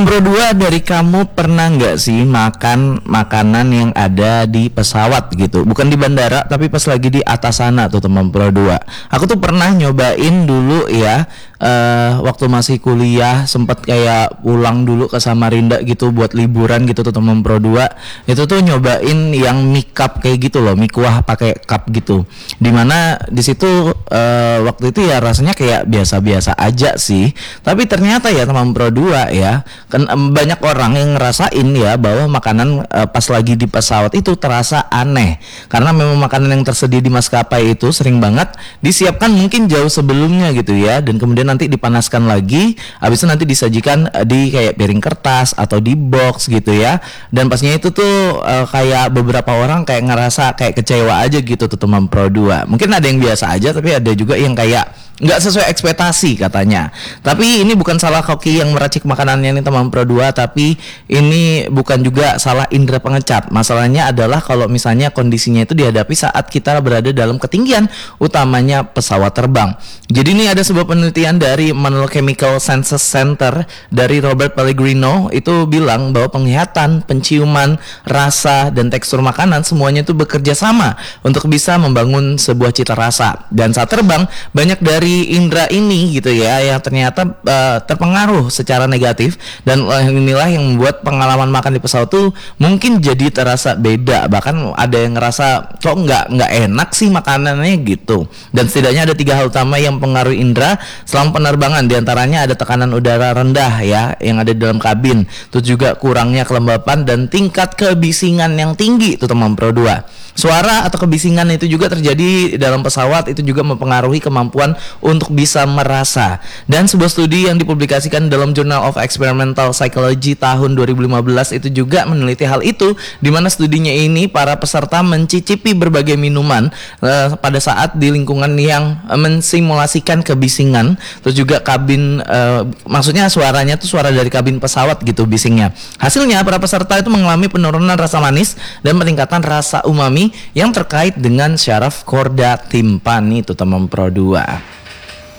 Teman Pro 2, dari kamu pernah nggak sih makan makanan yang ada di pesawat gitu? Bukan di bandara, tapi pas lagi di atas sana tuh teman Pro 2. Aku tuh pernah nyobain dulu ya, waktu masih kuliah sempet kayak pulang dulu ke Samarinda gitu buat liburan gitu tuh teman Pro 2. Itu tuh nyobain yang mie cup kayak gitu loh, mie kuah pakai cup gitu. Dimana di situ waktu itu ya rasanya kayak biasa-biasa aja sih. Tapi ternyata ya teman Pro 2 ya, kan banyak orang yang ngerasain ya bahwa makanan pas lagi di pesawat itu terasa aneh karena memang makanan yang tersedia di maskapai itu sering banget disiapkan mungkin jauh sebelumnya gitu ya, dan kemudian nanti dipanaskan lagi, habis itu nanti disajikan di kayak piring kertas atau di box gitu ya. Dan pastinya itu tuh kayak beberapa orang kayak ngerasa kayak kecewa aja gitu tuh teman Pro 2. Mungkin ada yang biasa aja, tapi ada juga yang kayak nggak sesuai ekspektasi katanya. Tapi ini bukan salah koki yang meracik makanannya nih teman Pro 2, tapi ini bukan juga salah indera pengecat. Masalahnya adalah kalau misalnya kondisinya itu dihadapi saat kita berada dalam ketinggian, utamanya pesawat terbang. Jadi ini ada sebuah penelitian dari Manual Chemical Senses Center dari Robert Pellegrino, itu bilang bahwa penglihatan, penciuman, rasa, dan tekstur makanan semuanya itu bekerja sama untuk bisa membangun sebuah cita rasa. Dan saat terbang, banyak dari indera ini gitu ya yang ternyata terpengaruh secara negatif, dan inilah yang membuat pengalaman makan di pesawat tuh mungkin jadi terasa beda. Bahkan ada yang ngerasa kok nggak enak sih makanannya gitu. Dan setidaknya ada 3 hal utama yang mempengaruhi indera selama penerbangan. Di antaranya ada tekanan udara rendah ya yang ada di dalam kabin, terus juga kurangnya kelembapan dan tingkat kebisingan yang tinggi itu teman Pro 2. Suara atau kebisingan itu juga terjadi dalam pesawat, itu juga mempengaruhi kemampuan untuk bisa merasa. Dan sebuah studi yang dipublikasikan dalam Journal of Experimental Psychology tahun 2015 itu juga meneliti hal itu, di mana studinya ini para peserta mencicipi berbagai minuman pada saat di lingkungan yang mensimulasikan kebisingan, terus juga kabin, maksudnya suaranya tuh suara dari kabin pesawat gitu bisingnya. Hasilnya para peserta itu mengalami penurunan rasa manis dan peningkatan rasa umami yang terkait dengan syaraf korda timpani itu teman Pro 2.